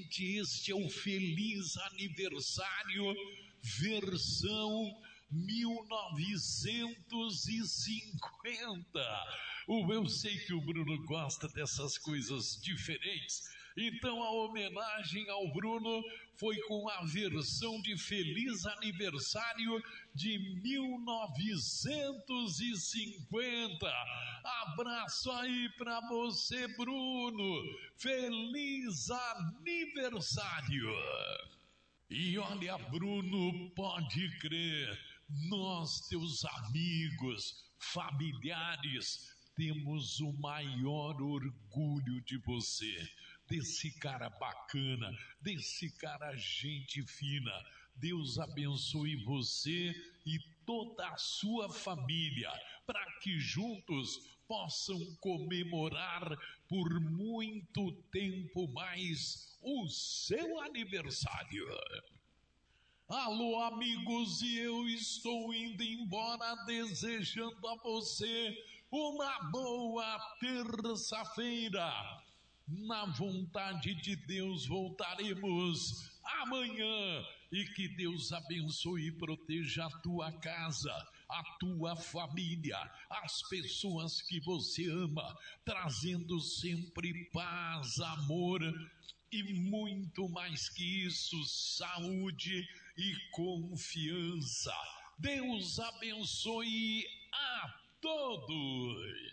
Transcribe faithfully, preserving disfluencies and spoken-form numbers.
gente, este é o Feliz Aniversário versão mil novecentos e cinquenta. O, eu sei que o Bruno gosta dessas coisas diferentes, então a homenagem ao Bruno foi com a versão de Feliz Aniversário de mil novecentos e cinquenta. Abraço aí pra você, Bruno. Feliz aniversário! E olha, Bruno, pode crer, nós, teus amigos, familiares, temos o maior orgulho de você, desse cara bacana, desse cara gente fina. Deus abençoe você e toda a sua família, para que juntos possam comemorar por muito tempo mais o seu aniversário. Alô, amigos, e eu estou indo embora desejando a você uma boa terça-feira. Na vontade de Deus voltaremos amanhã, e que Deus abençoe e proteja a tua casa, a tua família, as pessoas que você ama, trazendo sempre paz, amor e muito mais que isso, saúde e confiança. Deus abençoe a todos.